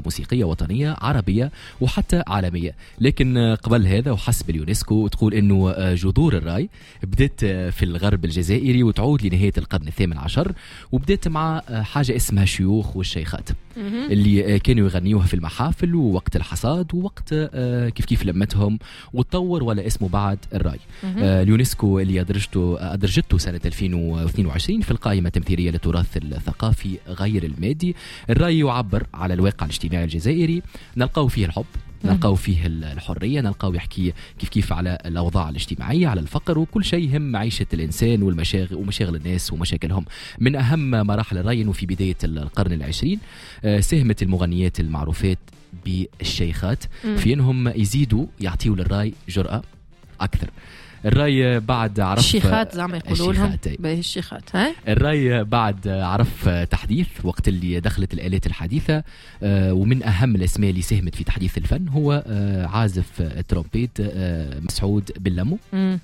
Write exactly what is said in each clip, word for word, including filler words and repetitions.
موسيقية وطنية عربية وحتى عالمية. لكن قبل هذا وحسب اليونسكو تقول إنه جذور الراي بدأت في الغرب الجزائري وتعود لنهاية القرن الثامن عشر، وبدأت مع حاجة اسمها شيوخ والشيخات اللي كانوا يغنيوها في المحافل ووقت الحصاد ووقت كيف كيف لمتهم وتطور ولا اسمه بعد الراي. اليونسكو اللي أدرجته أدرجته سنة ألفين واثنين وعشرين في القائمة التمثيلية للتراث الثقافي غير المادي. الراي يعبر على الواقع الاجتماعي الجزائري، نلقاو فيه الحب، نلقاو فيه الحرية، نلقاو يحكي كيف كيف على الأوضاع الاجتماعية، على الفقر وكل شيء يهم معيشة الإنسان والمشاغل ومشاغل الناس ومشاكلهم. من أهم مراحل الراي إنه في بداية القرن العشرين ساهمت المغنيات المعروفات بالشيخات في إنهم يزيدوا يعطيوا للراي جرأة أكثر. الراي بعد عرف الشيخات زعما يقولوا لهم باهي الشيخات ها الراي بعد عرف تحديث وقت اللي دخلت الآلات الحديثة. ومن أهم الأسماء اللي ساهمت في تحديث الفن هو عازف الترومبيت مسعود باللمو.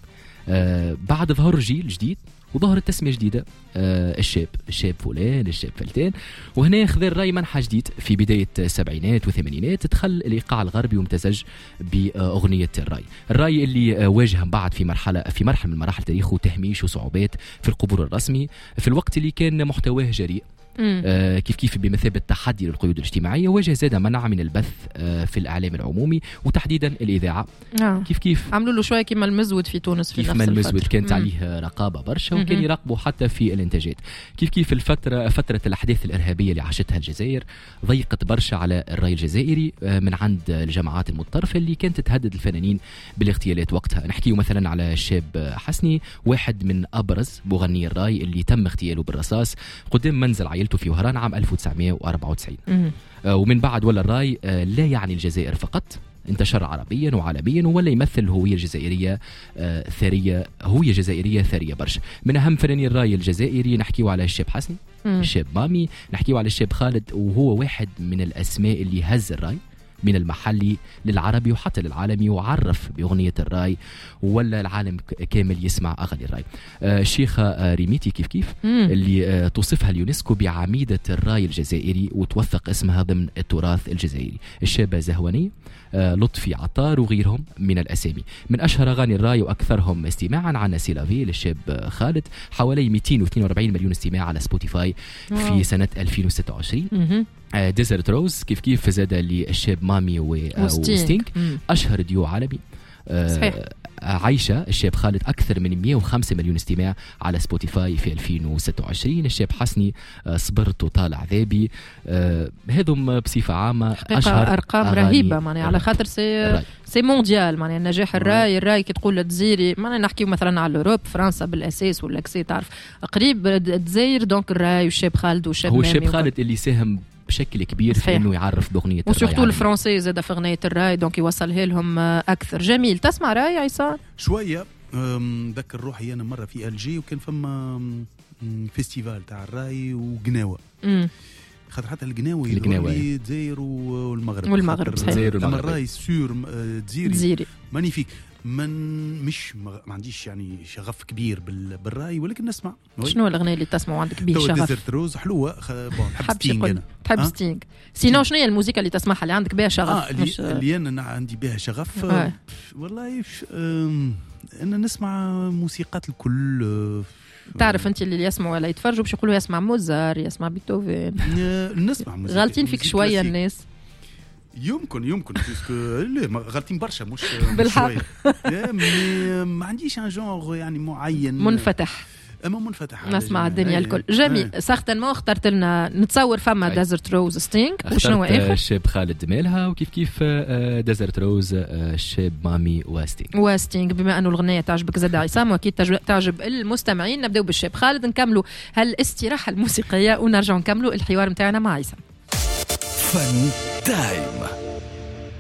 بعد ظهر جيل جديد وظهرت تسمية جديدة، آه الشاب الشاب فلان الشاب فلتان. وهنا خذ الراي منحى جديد في بداية السبعينات والثمانينات، دخل الإيقاع الغربي وامتزج بأغنية الراي. الراي اللي واجه بعد في مرحلة في مرحلة من مراحل تاريخه تهميش وصعوبات في القبول الرسمي في الوقت اللي كان محتواه جريء آه كيف كيف بمثابة تحدي للقيود الاجتماعية. واجه زاد منع من البث آه في الإعلام العمومي وتحديدا الإذاعة. آه. كيف كيف عملوا له شوية كما المزود في تونس في كيف نفس ما الفترة. المزود كانت عليه رقابة برشا وكان يراقبوا حتى في الانتاجات. كيف كيف الفترة فترة الأحداث الإرهابية اللي عاشتها الجزائر ضيقت برشا على الراي الجزائري آه من عند الجماعات المتطرفة اللي كانت تهدد الفنانين بالاغتيالات وقتها. نحكيه مثلا على الشاب حسني، واحد من أبرز مغني الراي اللي تم اغتياله بالرصاص قدام منزل عائلته في وهران عام ألف وتسعمائة وأربعة وتسعين. آه ومن بعد ولا الراي آه لا يعني الجزائر فقط، انتشر عربيا وعالميا ولا يمثل هوية جزائرية آه ثرية هوية جزائرية ثرية برشا. من أهم فنانين الراي الجزائري نحكيه على الشاب حسني، مم. الشاب مامي، نحكيه على الشاب خالد، وهو واحد من الأسماء اللي هز الراي من المحلي للعربي وحتى للعالمي وعرف بأغنية الراي ولا العالم كامل يسمع أغاني الراي. آه الشيخة آه ريميتي كيف كيف مم. اللي آه توصفها اليونسكو بعميدة الراي الجزائري وتوثق اسمها ضمن التراث الجزائري. الشابة زهوانية، آه لطفي عطار وغيرهم من الأسامي. من أشهر أغاني الراي وأكثرهم استماعا عن سيلافي للشاب خالد، حوالي مئتين واثنين وأربعين مليون استماع على سبوتيفاي في سنة ألفين وستة وعشرين. ديزرت روز كيف كيف زاد للشاب مامي وستينج أشهر ديو عالمي. صحيح. عايشة الشاب خالد أكثر من مئة وخمسة مليون استماع على سبوتيفاي في ألفين وستة وعشرين. الشاب حسني صبرت وطال عذابي. هذم بصفة عامة أشهر أرقام رهيبة معناها على خاطر سي سي مونديال معناها نجاح الراي. الراي كي تقول الجزائري معناها نحكي مثلا على الأوروب فرنسا بالأساس ولا كسي تعرف قريب الجزائر دونك الراي والشاب خالد والشاب هو الشاب خالد اللي ساهم بشكل كبير في انه يعرف باغنيه الراي وسورتو الفرنسي زاد في اغنيه الراي دونك يوصلها لهم اكثر. جميل. تسمع راي عيسى شويه؟ ذكر روحي انا مره في الجي وكان فما فيستيفال تاع الراي وقناوه، خاطر حتى القناوي اللي الجزائر والمغرب والمغرب الجزائر والمغرب الراي سور جزيري مانيفيك. من مش ما عنديش يعني شغف كبير بالراي ولكن نسمع. شنو الاغنيه اللي تسمع وعندك بيه شغف؟ ديزرت روز حلوه خ... بون نحب ستينغ انا تحب ستينغ. سينو شنو هي الموسيقى اللي تسمعها اللي عندك بها شغف؟ اه اللي, مش... اللي انا عندي بها شغف آه. والله ف... آه... انا نسمع موسيقات الكل. آه... تعرف انت اللي يسمعوا ولا يتفرجوا باش يقولوا يسمع موزار يسمع بيتهوفن. آه... نسمع موسيقى غالطين فيك شويه الناس. يمكن يمكن باسكو غالطين برشا مش بالحق. ما عنديش ان جونغ يعني معين منفتح اما منفتح نسمع الدنيا الكل. جميل. سختن ما اخترت لنا نتصور فما ديزرت روز ستينغ وشنو اخر الشاب خالد مالها وكيف كيف ديزرت روز الشاب مامي وستينغ وستينغ. بما انه الاغنيه تعجبك زاد عصام واكيد تعجب المستمعين نبداو بالشاب خالد نكملوا هالاستراحه الموسيقيه ونرجع نكملوا الحوار نتاعنا مع عصام. فن تايم.